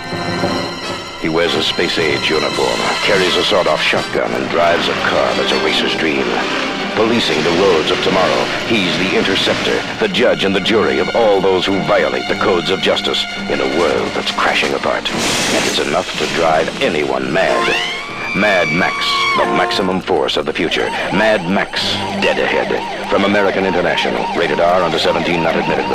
He wears a space-age uniform, carries a sawed-off shotgun, and drives a car that's a racer's dream. Policing the roads of tomorrow, he's the interceptor, the judge and the jury of all those who violate the codes of justice in a world that's crashing apart. And it's enough to drive anyone mad. Mad Max, the maximum force of the future. Mad Max, dead ahead. From American International, rated R, under 17, not admitted.